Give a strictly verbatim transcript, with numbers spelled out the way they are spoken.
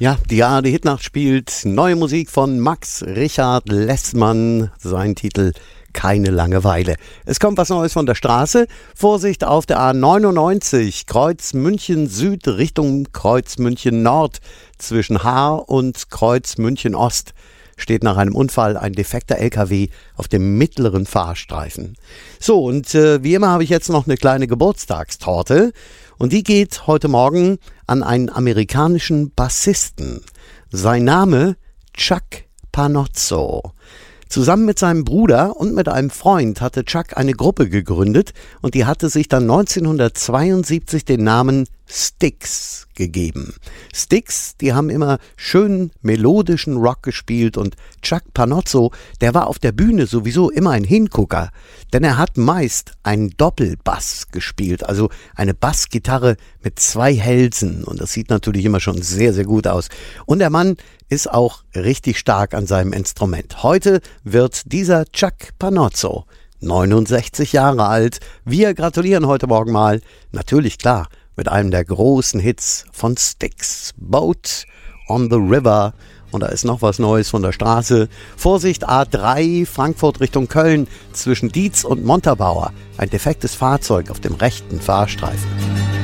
Ja, die A R D-Hitnacht spielt neue Musik von Max Richard Lessmann, sein Titel Keine Langeweile. Es kommt was Neues von der Straße. Vorsicht auf der A neunundneunzig, Kreuz München Süd Richtung Kreuz München Nord. Zwischen Haar und Kreuz München Ost steht nach einem Unfall ein defekter L K W auf dem mittleren Fahrstreifen. So, und äh, wie immer habe ich jetzt noch eine kleine Geburtstagstorte. Und die geht heute Morgen an einen amerikanischen Bassisten. Sein Name Chuck Panozzo. Zusammen mit seinem Bruder und mit einem Freund hatte Chuck eine Gruppe gegründet und die hatte sich dann neunzehnhundertzweiundsiebzig den Namen Styx gegeben. Styx, die haben immer schön melodischen Rock gespielt und Chuck Panozzo, der war auf der Bühne sowieso immer ein Hingucker, denn er hat meist einen Doppelbass gespielt, also eine Bassgitarre mit zwei Hälsen und das sieht natürlich immer schon sehr, sehr gut aus. Und der Mann ist auch richtig stark an seinem Instrument. Heute wird dieser Chuck Panozzo neunundsechzig Jahre alt. Wir gratulieren heute Morgen mal, natürlich klar, mit einem der großen Hits von Styx, Boat on the River. Und da ist noch was Neues von der Straße. Vorsicht, A drei, Frankfurt Richtung Köln, zwischen Dietz und Montabaur. Ein defektes Fahrzeug auf dem rechten Fahrstreifen.